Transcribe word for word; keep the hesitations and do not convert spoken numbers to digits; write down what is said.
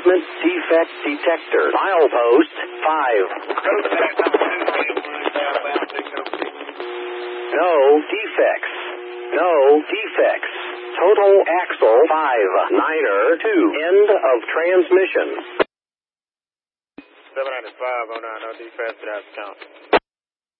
Equipment defect detector. Milepost five. No defects. No defects. Total axle five. Niner two. End of transmission. seven ninety-five oh nine, no defects, that's count.